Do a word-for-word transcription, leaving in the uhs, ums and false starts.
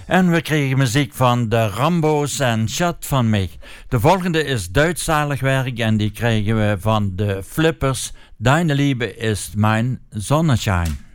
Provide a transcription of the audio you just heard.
En we kregen muziek van de Rambo's en Schat van mij. De volgende is Duitsstalig werk en die kregen we van de Flippers. Deine Liebe ist mein Sonnenschein.